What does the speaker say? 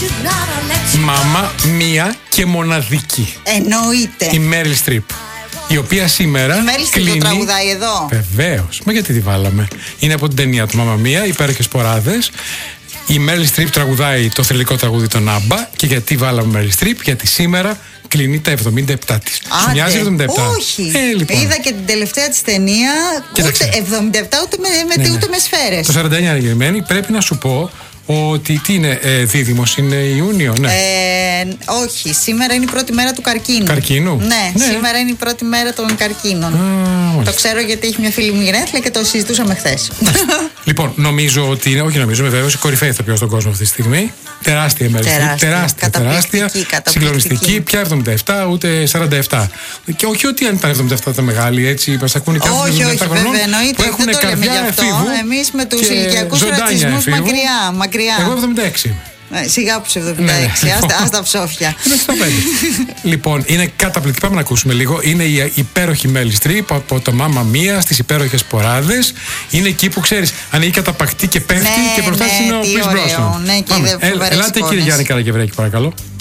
Μάμα μία και μοναδική. Εννοείται. Η Μέριλ Στριπ. Η οποία σήμερα. Η Μέριλ Στριπ το τραγουδάει εδώ. Βεβαίως. Μα γιατί τη βάλαμε? Είναι από την ταινία του Μάμα Μία, Υπέροχες Ποράδες. Η Μέριλ Στριπ τραγουδάει το θρυλικό τραγούδι των Άμπα. Και γιατί βάλαμε Μέριλ Στριπ? Γιατί σήμερα κλείνει τα 77 της. Σου μοιάζει 77? Όχι. Λοιπόν. Είδα και την τελευταία της ταινία. Κοίταξε. Ούτε 77 ούτε με σφαίρες. Το 49 είναι γεννημένη. Πρέπει να σου πω ότι τι είναι, δίδυμος είναι Ιούνιο, ναι. Όχι, σήμερα είναι η πρώτη μέρα του καρκίνου. Καρκίνου? Ναι, σήμερα είναι η πρώτη μέρα των καρκίνων. Το ξέρω γιατί έχει μια φίλη μου γενέθλια και το συζητούσαμε χθες. Λοιπόν, νομίζω ότι είναι, όχι νομίζω, είμαι βέβαιος, η κορυφαία ηθοποιός στον κόσμο αυτή τη στιγμή. Τεράστια Μέριλ Στριπ. Τεράστια. Συγκλονιστική. Πια 77, ούτε 47. Και όχι ότι αν ήταν 77 ήταν μεγάλη, έτσι. Μας ακούνε και άνθρωποι 77 χρονών που έχουν καρδιά εφήβου. Εμείς με τους ηλικιακούς ρατσισμούς μακριά. Εγώ 76. Σιγά που σε 76, ας τα ψόφια. Λοιπόν, είναι καταπληκτική. Πάμε να ακούσουμε λίγο. Είναι η υπέροχη Μέριλ Στριπ από το Μάμα Μία στις Υπέροχες Ποράδες. Είναι εκεί που ξέρεις, ανοίγει καταπακτή και πέφτει και μπροστά της είναι ο Chris Brosnan. Ναι, και ελάτε κύριε Γιάννη Καραγευρέκη, παρακαλώ.